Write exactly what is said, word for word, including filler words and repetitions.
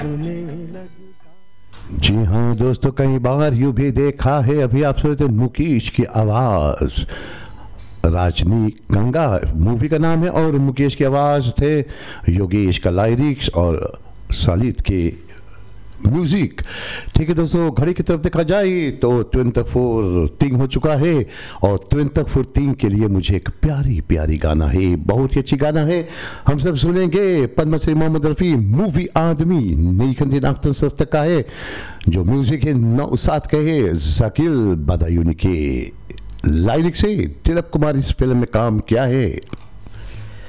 जी हाँ दोस्तों, कई बार यूँ भी देखा है। अभी आप सुन रहे थे मुकेश की आवाज़, राजनी गंगा मूवी का नाम है, और मुकेश की आवाज़ थे, योगेश का लाइरिक्स और सालिद के म्यूज़िक। ठीक है दोस्तों, घड़ी की तरफ देखा जाए तो ट्वेन तक फोर तिंग हो चुका है, और ट्वेन तक फोर तिंग के लिए मुझे एक प्यारी प्यारी गाना है, बहुत ही अच्छी गाना है। हम सब सुनेंगे पद्मश्री मोहम्मद रफ़ी मूवी आदमी, नई खंडी नाख्तन सस्त का है, जो म्यूज़िक है नौ सात का है, जकील बदायूनी के लाइरिक्स से। तिलक कुमार इस फिल्म में काम किया है।